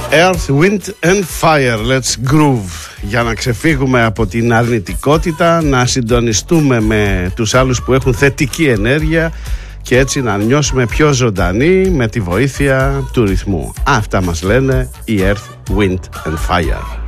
Earth, Wind and Fire, let's groove. Για να ξεφύγουμε από την αρνητικότητα, να συντονιστούμε με τους άλλους που έχουν θετική ενέργεια και έτσι να νιώσουμε πιο ζωντανοί με τη βοήθεια του ρυθμού. Αυτά μας λένε οι Earth, Wind and Fire.